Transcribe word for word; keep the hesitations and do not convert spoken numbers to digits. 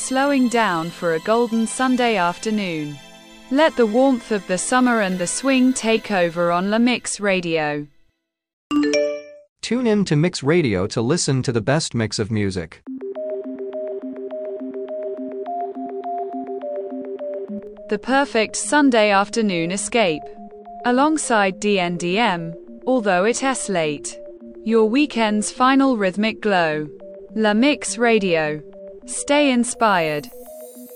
slowing down for a golden Sunday afternoon. Let the warmth of the summer and the swing take over on La Mix Radio. Tune in to Mix Radio to listen to the best mix of music. The perfect Sunday afternoon escape. Alongside D N D M, although it's late. Your weekend's final rhythmic glow. La Mix Radio. Stay inspired.